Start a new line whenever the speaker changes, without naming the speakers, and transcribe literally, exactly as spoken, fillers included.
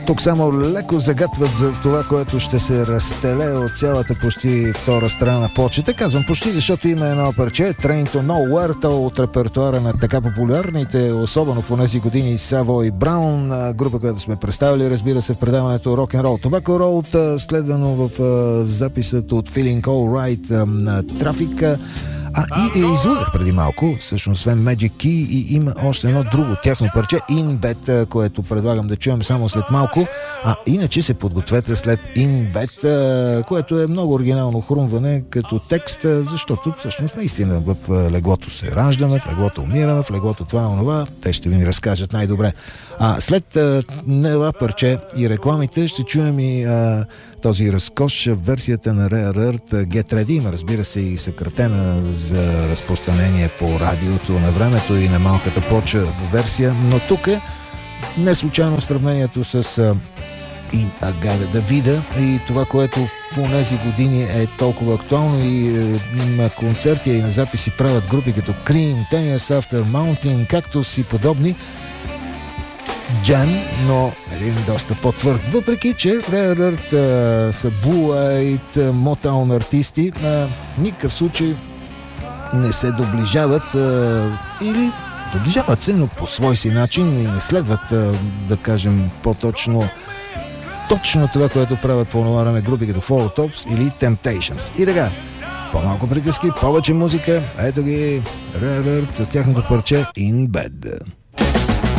Тук само леко загатват за това, което ще се разстеле от цялата почти втора страна на почета. Казвам почти, защото има едно парче Train to Nowhere, то от репертуара на така популярните, особено в тези години Savoy Brown, група, която сме представили, разбира се, в предаването Rock and Roll Tobacco Road, следвано в записът от Feeling Alright на Traffic. А, и е, излъгах преди малко, всъщност освен Magic Key, и има още едно друго тяхно парче, In Bed, което предлагам да чуем само след малко. А иначе се подгответе след In Bed, което е много оригинално хрумване като текст, защото всъщност наистина в леглото се раждаме, в леглото умираме, в леглото това и онова. Те ще ви ни разкажат най-добре. А след това парче и рекламите ще чуем и а, този разкош, версията на Rare Earth Get Ready. Има, разбира се, и съкратена за разпространение по радиото на времето и на малката поча версия, но тук е не случайно сравнението с uh, In Agave Davida и това, което в тези години е толкова актуално и е, има концерти и на записи правят групи като Cream, Ten Years After, Mountain, Cactus и подобни. Джан, но един доста по-твърд, въпреки че Rare Earth uh, са Blue-Eyed, Motown артисти, в никакъв случай не се доближават а, или доближават се, но по свой си начин и не следват, а, да кажем по-точно, точно това, което правят по това време групи като Four Tops или Temptations. И така, по-малко приказки, повече музика, ето ги Rare Earth за тяхното парче In Bed.